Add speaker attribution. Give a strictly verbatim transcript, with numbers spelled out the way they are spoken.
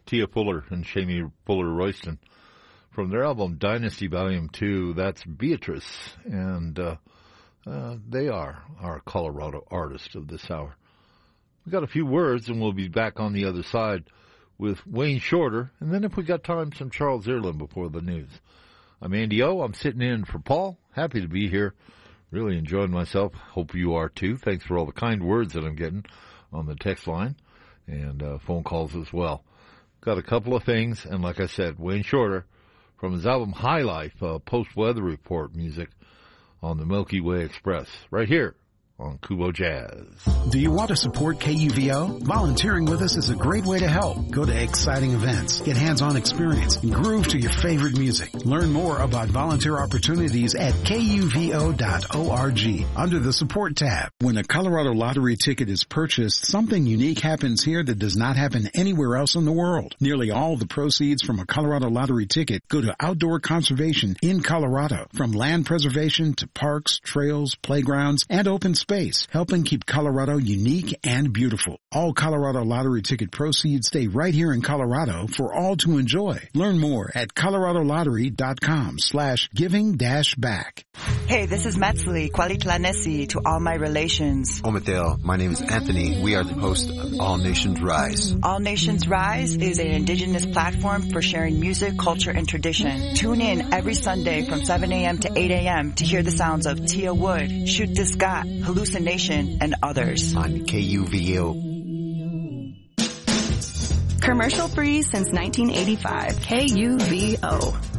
Speaker 1: Tia Fuller and Shamie Fuller-Royston. From their album Dynasty Volume two, that's Beatrice, and uh, uh, they are our Colorado artist of this hour. We got a few words, and we'll be back on the other side with Wayne Shorter, and then if we got time, some Charles Earland before the news. I'm Andy O. I'm sitting in for Paul. Happy to be here. Really enjoying myself. Hope you are too. Thanks for all the kind words that I'm getting on the text line and uh, phone calls as well. Got a couple of things, and like I said, Wayne Shorter from his album High Life, uh, post-weather report music on the Milky Way Express, right here on Kubo Jazz.
Speaker 2: Do you want to support K U V O? Volunteering with us is a great way to help. Go to exciting events, get hands-on experience, and groove to your favorite music. Learn more about volunteer opportunities at K U V O dot org under the support tab. When a Colorado lottery ticket is purchased, something unique happens here that does not happen anywhere else in the world. Nearly all the proceeds from a Colorado lottery ticket go to outdoor conservation in Colorado, from land preservation to parks, trails, playgrounds, and open space. Space, helping keep Colorado unique and beautiful. All Colorado lottery ticket proceeds stay right here in Colorado for all to enjoy. Learn more at colorado lottery dot com slash giving dash back.
Speaker 3: Hey, this is Matsuli, Kwalitlanesi to all my relations.
Speaker 4: Omateo, my name is Anthony. We are the host of All Nations Rise.
Speaker 3: All Nations Rise is an indigenous platform for sharing music, culture, and tradition. Tune in every Sunday from seven a.m. to eight a.m. to hear the sounds of Tia Wood, Shoot the Scott, Hallucination, and others.
Speaker 4: On K U V O.
Speaker 5: Commercial free since nineteen eighty-five. K U V O.